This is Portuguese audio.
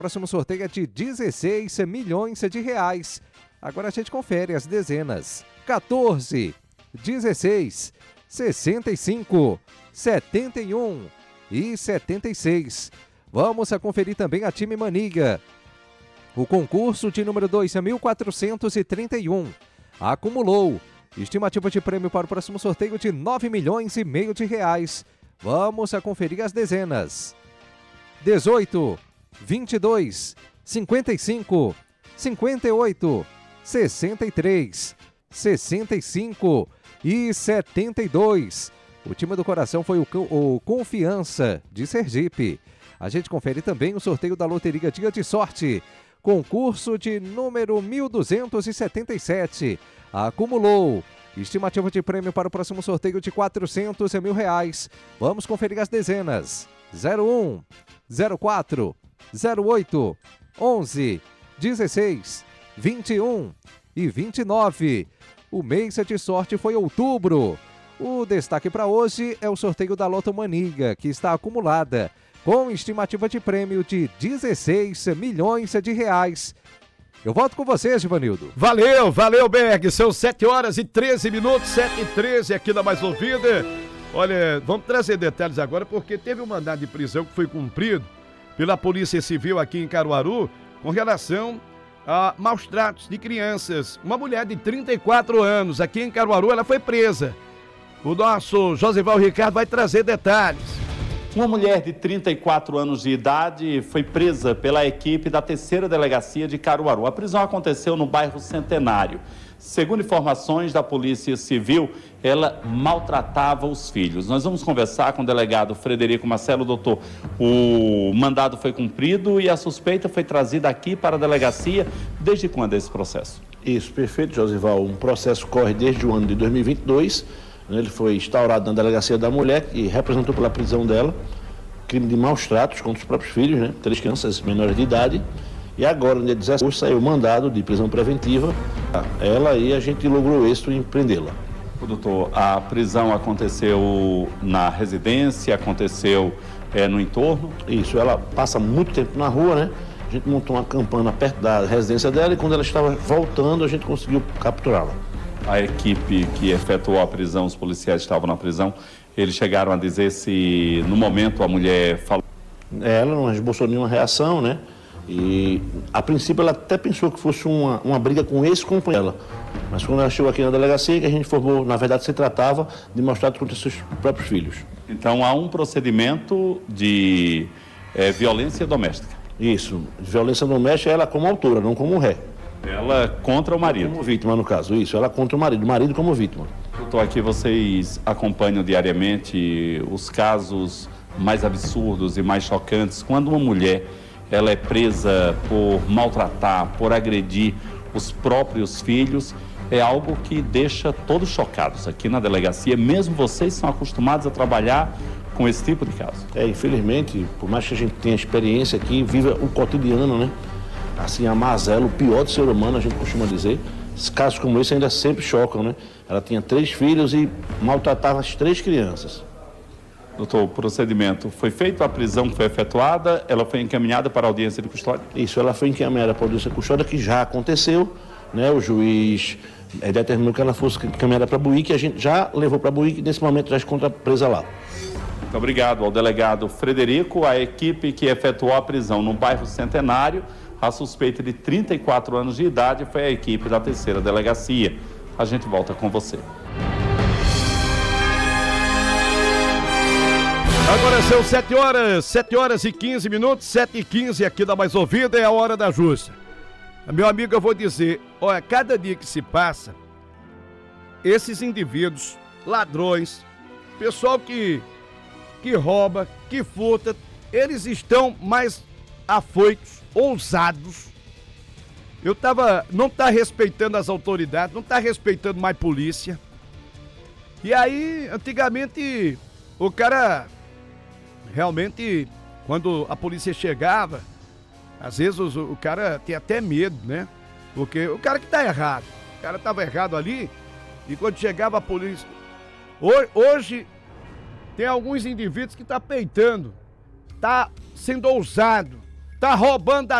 Próximo sorteio é de 16 milhões de reais. Agora a gente confere as dezenas. 14, 16, 65, 71 e 76. Vamos a conferir também a time Maniga. O concurso de número 2.431 acumulou estimativa de prêmio para o próximo sorteio de 9 milhões e meio de reais. Vamos a conferir as dezenas. 18, 22, 55, 58, 63, 65 e 72. O time do coração foi o Confiança de Sergipe. A gente confere também o sorteio da Loteria Dia de Sorte. Concurso de número 1277. Acumulou estimativa de prêmio para o próximo sorteio de 400 mil reais. Vamos conferir as dezenas. 01, 04, 08, 11, 16, 21 e 29. O mês de sorte foi outubro. O destaque para hoje é o sorteio da Loto Maniga, que está acumulada com estimativa de prêmio de 16 milhões de reais. Eu volto com você, Givanildo. Valeu, Berg. São 7 horas e 13 minutos, 7h13 aqui na Mais Ouvida. Olha, vamos trazer detalhes agora, porque teve um mandado de prisão que foi cumprido pela Polícia Civil aqui em Caruaru com relação a maus tratos de crianças. Uma mulher de 34 anos aqui em Caruaru, ela foi presa. O nosso Josival Ricardo vai trazer detalhes. Uma mulher de 34 anos de idade foi presa pela equipe da 3ª Delegacia de Caruaru. A prisão aconteceu no bairro Centenário. Segundo informações da Polícia Civil, ela maltratava os filhos. Nós vamos conversar com o delegado Frederico Marcelo. Doutor, o mandado foi cumprido e a suspeita foi trazida aqui para a delegacia. Desde quando é esse processo? Isso, perfeito, Josival. Um processo corre desde o ano de 2022. Ele foi instaurado na Delegacia da Mulher e representou pela prisão dela crime de maus tratos contra os próprios filhos, né? 3 crianças menores de idade. E agora, no dia 17, saiu o mandado de prisão preventiva. Ela e a gente logrou êxito em prendê-la. Doutor, a prisão aconteceu na residência, aconteceu no entorno? Isso, ela passa muito tempo na rua, né? A gente montou uma campana perto da residência dela e quando ela estava voltando, a gente conseguiu capturá-la. A equipe que efetuou a prisão, os policiais estavam na prisão, eles chegaram a dizer se no momento a mulher falou? Ela não esboçou nenhuma reação, né? E a princípio ela até pensou que fosse uma briga com esse companheiro. Mas quando ela chegou aqui na delegacia, que a gente informou, na verdade se tratava de maus tratos contra seus próprios filhos. Então há um procedimento de violência doméstica? Isso, violência doméstica ela como autora, não como ré. Ela contra o marido? Como vítima, no caso, isso. Ela contra o marido como vítima. Doutor, aqui vocês acompanham diariamente os casos mais absurdos e mais chocantes. Quando uma mulher ela é presa por maltratar, por agredir os próprios filhos, é algo que deixa todos chocados. Aqui na delegacia, mesmo vocês são acostumados a trabalhar com esse tipo de caso. Infelizmente, por mais que a gente tenha experiência aqui, viva o cotidiano, né? Assim, a mazela, o pior do ser humano, a gente costuma dizer. Casos como esse ainda sempre chocam, né? Ela tinha 3 filhos e maltratava as 3 crianças. Doutor, o procedimento foi feito, a prisão foi efetuada, ela foi encaminhada para a audiência de custódia? Isso, ela foi encaminhada para a audiência de custódia, que já aconteceu, né? O juiz determinou que ela fosse encaminhada para a Buíque, a gente já levou para a Buíque e nesse momento já se encontra presa lá. Muito obrigado ao delegado Frederico, a equipe que efetuou a prisão no bairro Centenário. A suspeita de 34 anos de idade foi a equipe da 3ª Delegacia. A gente volta com você. Agora são 7 horas e 15 minutos, 7h15 aqui da Mais Ouvida, é a hora da justa. Meu amigo, eu vou dizer, olha, cada dia que se passa, esses indivíduos, ladrões, pessoal que rouba, que furta, eles estão mais afoitos, ousados. Não tá respeitando as autoridades, não tá respeitando mais polícia. E aí, antigamente, o cara, realmente, quando a polícia chegava, às vezes o cara tem até medo, né? Porque o cara que tá errado, o cara tava errado ali, e quando chegava a polícia... Hoje, tem alguns indivíduos que tá peitando, tá sendo ousado, tá roubando a